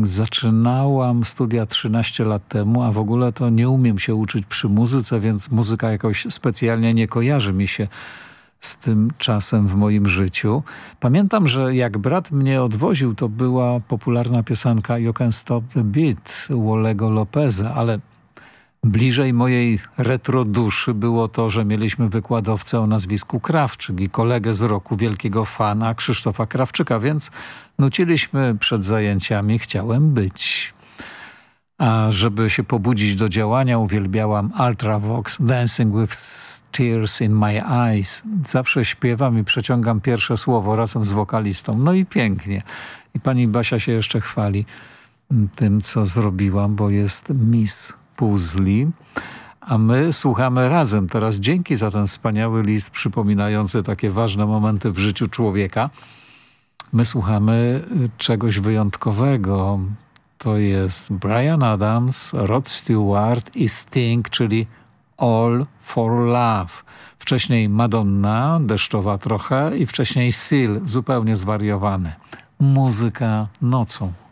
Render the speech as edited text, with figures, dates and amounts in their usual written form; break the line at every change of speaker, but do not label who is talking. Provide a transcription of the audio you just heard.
Zaczynałam studia 13 lat temu, a w ogóle to nie umiem się uczyć przy muzyce, więc muzyka jakoś specjalnie nie kojarzy mi się z tym czasem w moim życiu. Pamiętam, że jak brat mnie odwoził, to była popularna piosenka You Can Stop the Beat Wallego Lopeza, ale bliżej mojej retro duszy było to, że mieliśmy wykładowcę o nazwisku Krawczyk i kolegę z roku, wielkiego fana Krzysztofa Krawczyka, więc nuciliśmy przed zajęciami Chciałem być. A żeby się pobudzić do działania, uwielbiałam Ultravox, Dancing with Tears in My Eyes. Zawsze śpiewam i przeciągam pierwsze słowo razem z wokalistą. No i pięknie. I pani Basia się jeszcze chwali tym, co zrobiłam, bo jest Miss Puzzli. A my słuchamy razem. Teraz dzięki za ten wspaniały list przypominający takie ważne momenty w życiu człowieka. My słuchamy czegoś wyjątkowego. To jest Bryan Adams, Rod Stewart i Sting, czyli All for Love. Wcześniej Madonna, deszczowa trochę, i wcześniej Seal, zupełnie zwariowany. Muzyka nocą.